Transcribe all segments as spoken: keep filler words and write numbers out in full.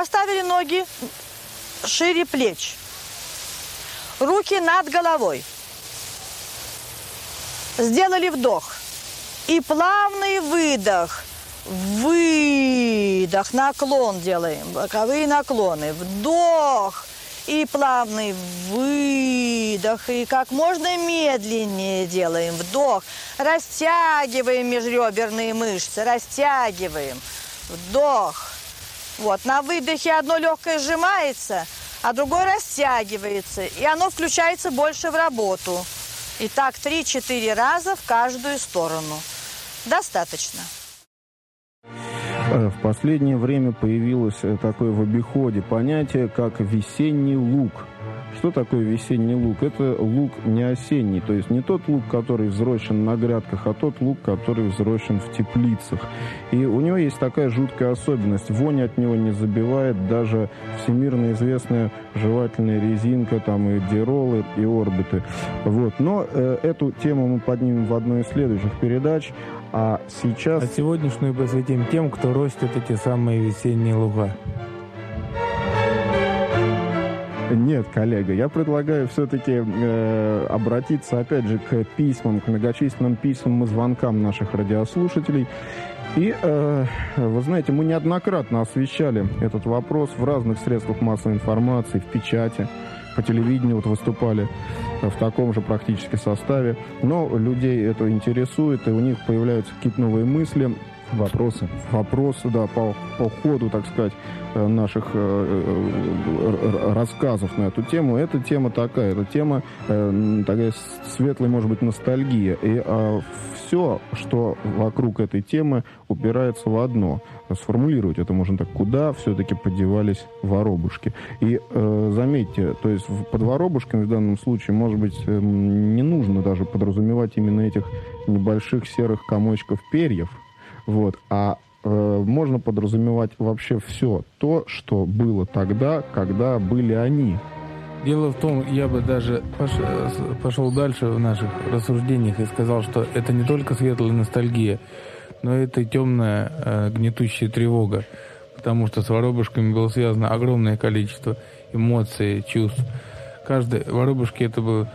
Поставили ноги шире плеч. Руки над головой. Сделали вдох. И плавный выдох. Выдох. Наклон делаем. Боковые наклоны. Вдох. И плавный выдох. И как можно медленнее делаем. Вдох. Растягиваем межреберные мышцы. Растягиваем. Вдох. Вот. На выдохе одно легкое сжимается, а другое растягивается. И оно включается больше в работу. И так три-четыре раза в каждую сторону. Достаточно. В последнее время появилось такое в обиходе понятие, как весенний лук. Что такое весенний лук? Это лук не осенний, то есть не тот лук, который взрощен на грядках, а тот лук, который взрощен в теплицах. И у него есть такая жуткая особенность. Вонь от него не забивает даже всемирно известная жевательная резинка, там и диролы, и орбиты. Вот. Но э, эту тему мы поднимем в одной из следующих передач. А сейчас... А сегодняшнюю посвятим тем, кто растет эти самые весенние луга. Нет, коллега, я предлагаю все-таки э, обратиться, опять же, к письмам, к многочисленным письмам и звонкам наших радиослушателей. И, э, вы знаете, мы неоднократно освещали этот вопрос в разных средствах массовой информации, в печати, по телевидению вот выступали в таком же практически составе. Но людей это интересует, и у них появляются какие-то новые мысли. Вопросы. Вопросы, да, по, по ходу, так сказать, наших э, рассказов на эту тему. Эта тема такая, эта тема э, такая светлая, может быть, ностальгия. И э, все, что вокруг этой темы, упирается в одно. Сформулировать это можно так: куда все-таки подевались воробушки? И э, заметьте, то есть под воробушками в данном случае, может быть, э, не нужно даже подразумевать именно этих небольших серых комочков перьев. Вот, а э, можно подразумевать вообще все то, что было тогда, когда были они. Дело в том, я бы даже пошел, пошел дальше в наших рассуждениях и сказал, что это не только светлая ностальгия, но это и темная э, гнетущая тревога, потому что с воробушками было связано огромное количество эмоций, чувств. Каждой воробушке это была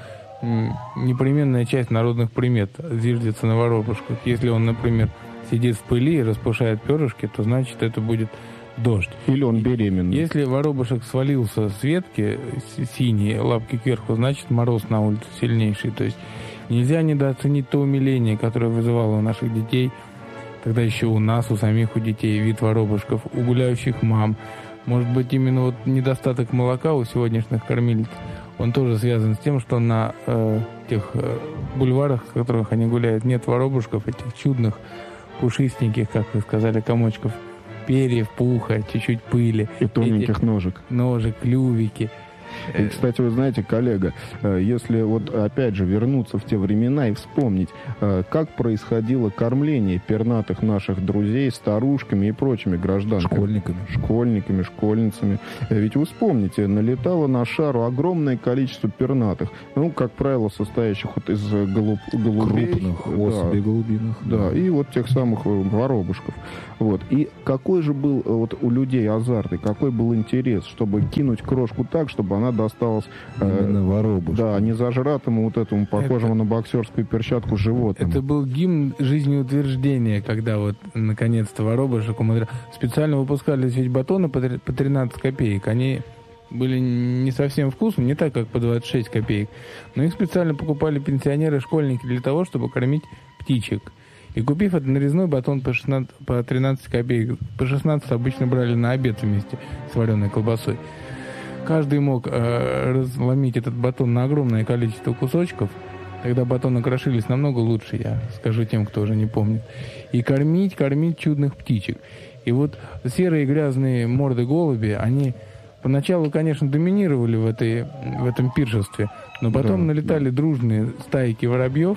непременная часть народных примет, зиждется на воробушках. Если он, например, сидит в пыли и распушает перышки, то значит это будет дождь. Или он беременный. Если воробушек свалился с ветки синие, лапки кверху, значит мороз на улице сильнейший. То есть нельзя недооценить то умиление, которое вызывало у наших детей, тогда еще у нас, у самих у детей, вид воробушков, у гуляющих мам. Может быть, именно вот недостаток молока у сегодняшних кормилиц, он тоже связан с тем, что на э, тех э, бульварах, в которых они гуляют, нет воробушков, этих чудных, пушистеньких, как вы сказали, комочков перьев, пуха, чуть-чуть пыли. И тоненьких эти ножек. Ножек, клювики. И, кстати, вы знаете, коллега, если вот опять же вернуться в те времена и вспомнить, как происходило кормление пернатых наших друзей старушками и прочими гражданками. Школьниками. Школьниками, школьницами. Ведь вы вспомните, налетало на шару огромное количество пернатых. Ну, как правило, состоящих вот из голуб, голубей. Крупных, да, особей голубиных. Да, и вот тех самых воробушков. Вот. И какой же был вот у людей азарт, и какой был интерес, чтобы кинуть крошку так, чтобы она досталась именно э, воробушку. Да, не зажратому вот этому, похожему это, на боксерскую перчатку животному. Это был гимн жизнеутверждения, когда вот наконец-то воробушек умудрялся. Специально выпускались ведь батоны по тринадцать копеек. Они были не совсем вкусны, не так, как по двадцать шесть копеек. Но их специально покупали пенсионеры, школьники для того, чтобы кормить птичек. И купив этот нарезной батон по, шестнадцать, по тринадцать копеек, по шестнадцать обычно брали на обед вместе с вареной колбасой. Каждый мог э, разломить этот батон на огромное количество кусочков. Тогда батоны крошились намного лучше, я скажу тем, кто уже не помнит. И кормить, кормить чудных птичек. И вот серые грязные морды голуби, они поначалу, конечно, доминировали в, этой, в этом пиршестве, но потом да, налетали да. дружные стайки воробьев,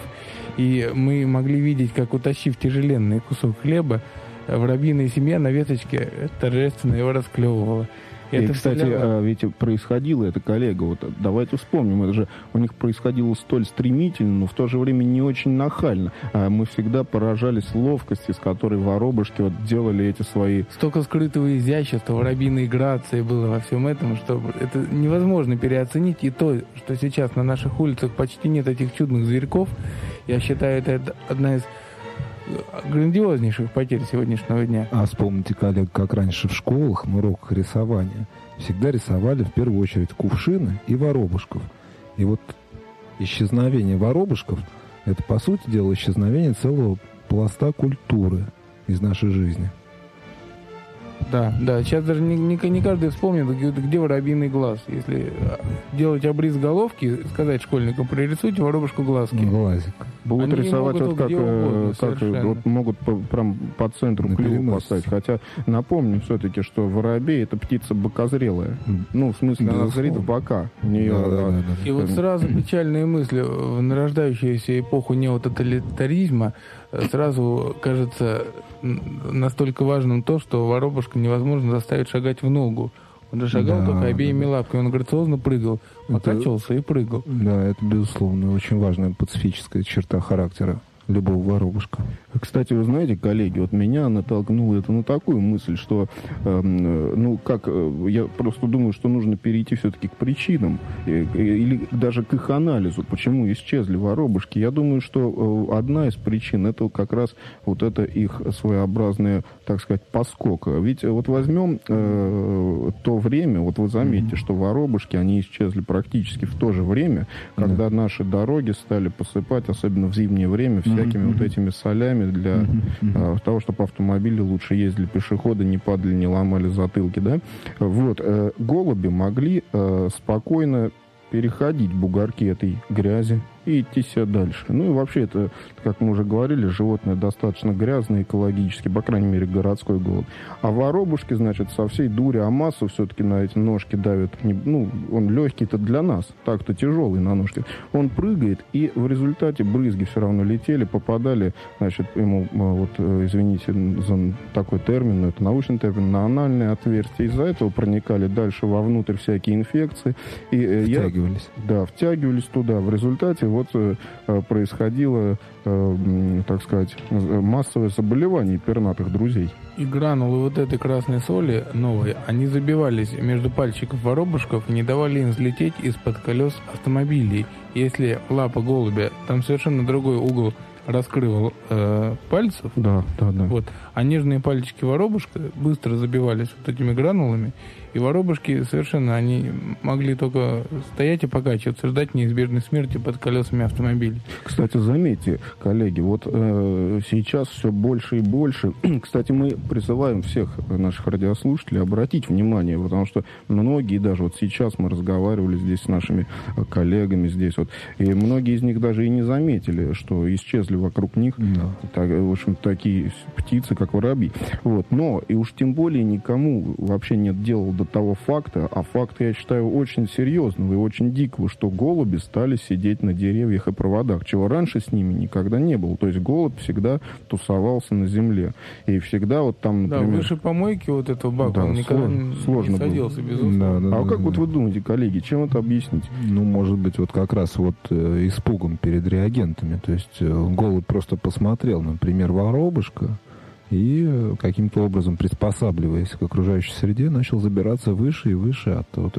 и мы могли видеть, как, утащив тяжеленный кусок хлеба, воробьиная семья на веточке торжественно его расклевывала. И, это кстати, вселяло... ведь происходило это, коллега, вот давайте вспомним, это же у них происходило столь стремительно, но в то же время не очень нахально. Мы всегда поражались ловкости, с которой воробушки вот делали эти свои... Столько скрытого изящества, воробьиной грации было во всем этом, что это невозможно переоценить. И то, что сейчас на наших улицах почти нет этих чудных зверьков, я считаю, это одна из грандиознейших потерь сегодняшнего дня. А вспомните, коллег, как раньше в школах, на уроках рисования всегда рисовали в первую очередь кувшины и воробушков. И вот исчезновение воробушков — это, по сути дела, исчезновение целого пласта культуры из нашей жизни. Да, да. Сейчас даже не, не, не каждый вспомнит, где, где воробьиный глаз. Если делать обрез головки, сказать школьникам, прорисуйте воробушку глазки. Глазик. Будут они рисовать вот как, угодно, как вот могут по, прям по центру на клюва поставить. Хотя напомним все-таки, что воробей — это птица бокозрелая. Ну, в смысле, да, она зрит в бока. У нее, да, да, да, да. И вот сразу печальные мысли. В нарождающуюся эпоху неототалитаризма сразу кажется настолько важным то, что воробушка невозможно заставить шагать в ногу. Он же шагал да, только обеими да. лапками, он грациозно прыгал, покачивался и прыгал. Да, это, безусловно, очень важная пацифическая черта характера любого воробушка. Кстати, вы знаете, коллеги, вот меня натолкнуло это на такую мысль, что, э, ну, как, э, я просто думаю, что нужно перейти все-таки к причинам, э, или даже к их анализу, почему исчезли воробушки. Я думаю, что э, одна из причин — это как раз вот это их своеобразное, так сказать, поскок. Ведь вот возьмем э, то время, вот вы заметите, mm-hmm. что воробушки, они исчезли практически в то же время, когда mm-hmm. наши дороги стали посыпать, особенно в зимнее время, всякими mm-hmm. вот этими солями для mm-hmm. э, того, чтобы автомобили лучше ездили, пешеходы не падали, не ломали затылки, да. Вот, э, голуби могли э, спокойно переходить бугорки этой грязи и идти себе дальше. Ну и вообще это, как мы уже говорили, животное достаточно грязное экологически, по крайней мере, городской голубь. А воробушки, значит, со всей дури, а массу все-таки на эти ножки давит. Не, ну, он легкий-то для нас, так-то тяжелый на ножке. Он прыгает, и в результате брызги все равно летели, попадали, значит, ему, вот, извините за такой термин, но это научный термин, на анальные отверстия. Из-за этого проникали дальше вовнутрь всякие инфекции. И, втягивались. Я, да, втягивались туда. В результате вот э, происходило, э, так сказать, массовое заболевание пернатых друзей. И гранулы вот этой красной соли новой, они забивались между пальчиков воробушков и не давали им взлететь из-под колес автомобилей. Если лапа голубя, там совершенно другой угол раскрывал э, пальцев, да, да, да. Вот, а нежные пальчики воробушка быстро забивались вот этими гранулами, и воробушки совершенно, они могли только стоять и покачиваться, ждать неизбежной смерти под колесами автомобилей. Кстати, заметьте, коллеги, вот э, сейчас все больше и больше. Кстати, мы призываем всех наших радиослушателей обратить внимание, потому что многие, даже вот сейчас мы разговаривали здесь с нашими коллегами здесь вот, и многие из них даже и не заметили, что исчезли вокруг них, да. так, в общем, такие птицы, как воробьи. Вот. Но, и уж тем более никому вообще нет дела до того факта, а факт, я считаю, очень серьезного и очень дикого, что голуби стали сидеть на деревьях и проводах, чего раньше с ними никогда не было. То есть голубь всегда тусовался на земле. И всегда вот там, например... Да, выше помойки вот этого бака да, он никогда сложно, сложно не садился, было. безусловно. Да, да, а да, как да. вот вы думаете, коллеги, чем это объяснить? Ну, может быть, вот как раз вот э, испугом перед реагентами. То есть э, голубь просто посмотрел, например, воробушка, и каким-то образом, приспосабливаясь к окружающей среде, начал забираться выше и выше от вот